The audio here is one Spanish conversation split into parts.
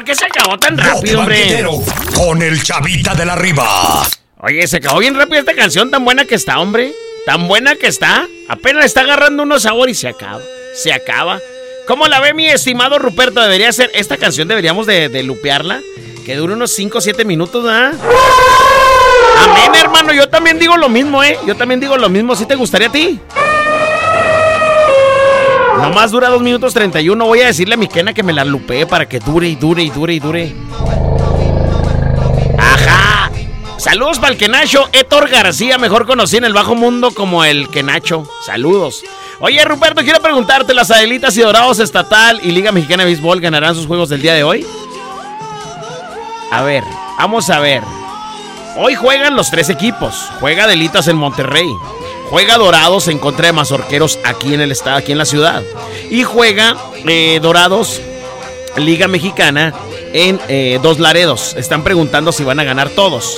¿por qué se acabó tan rápido, hombre? Con el Chavita de la Riva. Oye, se acabó bien rápido esta canción, tan buena que está, hombre. Tan buena que está. Apenas está agarrando unos sabor y se acaba. Se acaba. ¿Cómo la ve mi estimado Ruperto? Debería ser, esta canción deberíamos de lupearla. Que dure unos 5 o 7 minutos, ¿ah? Amén, hermano, yo también digo lo mismo, Yo también digo lo mismo, ¿sí te gustaría a ti? Nomás dura 2 minutos 31. Voy a decirle a mi Kena que me la lupee para que dure y dure y dure y dure. ¡Ajá! Saludos para el Kenacho, Héctor García, mejor conocido en el bajo mundo como el Kenacho. Saludos. Oye, Ruperto, quiero preguntarte, ¿las Adelitas y Dorados Estatal y Liga Mexicana de Béisbol ganarán sus juegos del día de hoy? A ver, vamos a ver. Hoy juegan los 3 equipos. Juega Adelitas en Monterrey. Juega Dorados en contra de Mazorqueros aquí en el estado, aquí en la ciudad. Y juega Dorados, Liga Mexicana, en Dos Laredos. Están preguntando si van a ganar todos.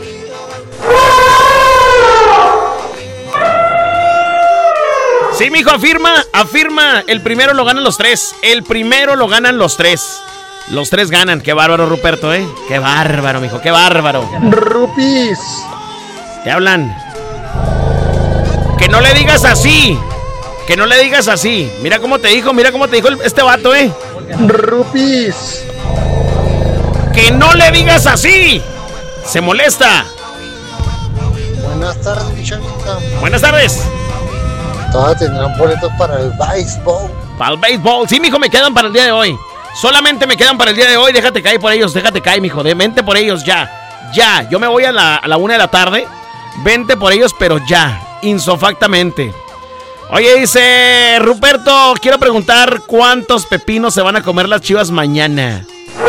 Sí, mijo, afirma. El primero lo ganan los 3. El primero lo ganan los 3. Los 3 ganan. Qué bárbaro, Ruperto, Qué bárbaro, mijo, qué bárbaro. Rupis. ¿Te hablan? Que no le digas así. Que no le digas así. Mira cómo te dijo este vato, Rupis. Que no le digas así. Se molesta. Buenas tardes, mi Chavita. Buenas tardes. Todas tendrán boletos para el béisbol. Para el béisbol. Sí, mijo, me quedan para el día de hoy. Solamente me quedan para el día de hoy. Déjate caer por ellos, mijo. Vente por ellos ya. Ya. Yo me voy a la 1 de la tarde. Vente por ellos, pero ya. Insofactamente. Oye, dice Ruperto, quiero preguntar cuántos pepinos se van a comer las Chivas mañana.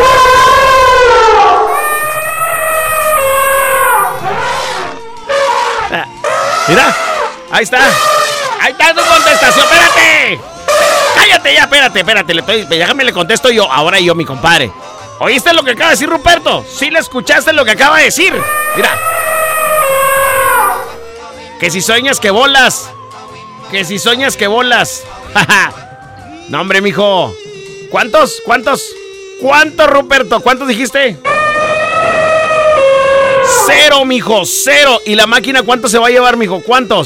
Mira, ahí está tu contestación. Espérate. Cállate ya, espérate. Déjame le contesto yo. Ahora yo, mi compadre. ¿Oíste lo que acaba de decir Ruperto? ¿Sí le escuchaste lo que acaba de decir? Mira. Que si sueñas que bolas. No, hombre, mijo. ¿Cuántos, Ruperto? ¿Cuántos dijiste? 0, mijo, 0. ¿Y la máquina cuánto se va a llevar, mijo? ¿Cuántos?